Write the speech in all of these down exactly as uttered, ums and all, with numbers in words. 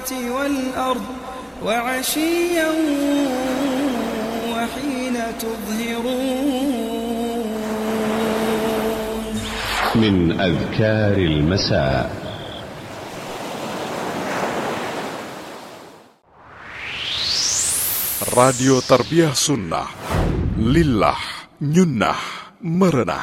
والأرض وعشيا وحين تظهرون. من أذكار المساء. Radio Tarbiyah Sunnah, Lillah, Nyunnah, Merenah.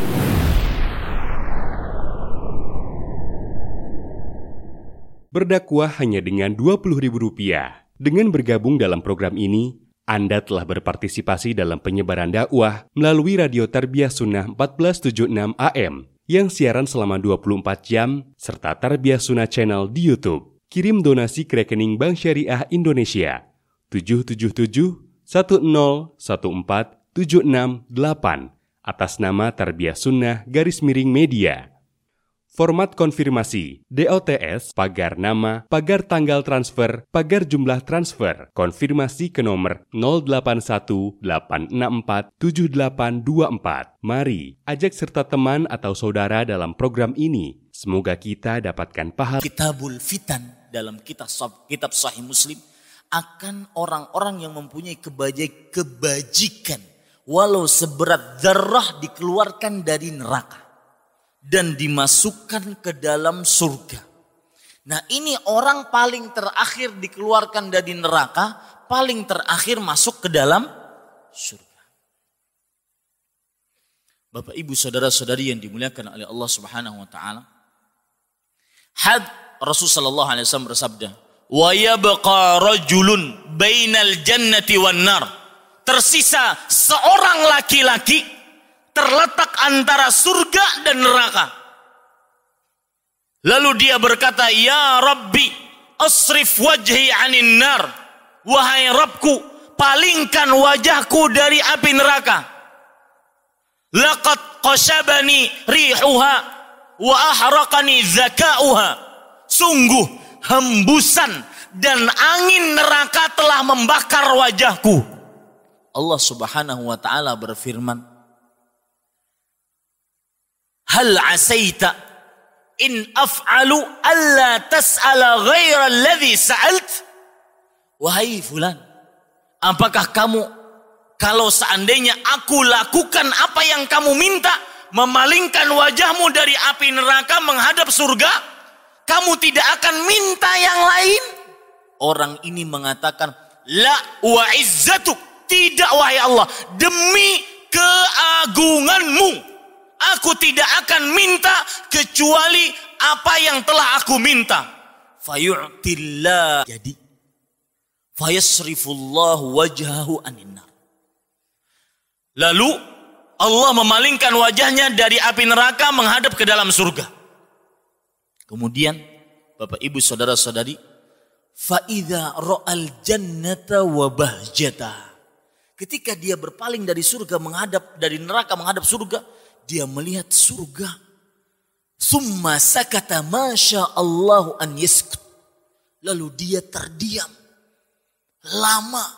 Berdakwah hanya dengan dua puluh ribu rupiah. Dengan bergabung dalam program ini, Anda telah berpartisipasi dalam penyebaran dakwah melalui Radio Tarbiyah Sunnah empat belas tujuh puluh enam A M yang siaran selama dua puluh empat jam serta Tarbiyah Sunnah Channel di YouTube. Kirim donasi ke rekening Bank Syariah Indonesia tujuh tujuh tujuh satu nol satu empat tujuh enam delapan atas nama Tarbiyah Sunnah garis miring media. Format konfirmasi D O T S, pagar nama, pagar tanggal transfer, pagar jumlah transfer. Konfirmasi ke nomor nol delapan satu delapan enam empat tujuh delapan dua empat. Mari ajak serta teman atau saudara dalam program ini. Semoga kita dapatkan pahala. Kitabul Fitan dalam kitab, kitab Sahih Muslim akan orang-orang yang mempunyai kebajikan walau seberat zarrah dikeluarkan dari neraka dan dimasukkan ke dalam surga. Nah, ini orang paling terakhir dikeluarkan dari neraka, paling terakhir masuk ke dalam surga. Bapak Ibu saudara-saudari yang dimuliakan oleh Allah Subhanahu wa taala. Had Rasulullah sallallahu alaihi wasallam bersabda, "Wa yabqa rajulun bainal jannati wan nar." Tersisa seorang laki-laki terletak antara surga dan neraka. Lalu dia berkata, "Ya Rabbi, asrif wajhi 'anin nar." Wahai Rabbku, palingkan wajahku dari api neraka. Laqad qashabani rihuha wa ahraqani zakauha. Sungguh hembusan dan angin neraka telah membakar wajahku. Allah Subhanahu wa taala berfirman, "Hal asaita in af'alu alla tas'ala ghaira alladhi sa'alt?" Wahai fulan, apakah kamu kalau seandainya aku lakukan apa yang kamu minta, memalingkan wajahmu dari api neraka menghadap surga, kamu tidak akan minta yang lain? Orang ini mengatakan, "La wa izzatuk." Tidak wahai Allah, demi keagunganmu, aku tidak akan minta kecuali apa yang telah aku minta. Fayu'tillah. Jadi, fayasrifullahu wajhahu anin nar. Lalu Allah memalingkan wajahnya dari api neraka menghadap ke dalam surga. Kemudian, Bapak Ibu saudara-saudari, fa idza ra'al jannata wa bahjata. Ketika dia berpaling dari surga menghadap, dari neraka menghadap surga, dia melihat surga. Summa sakata masya Allahu an yaskut. Lalu dia terdiam lama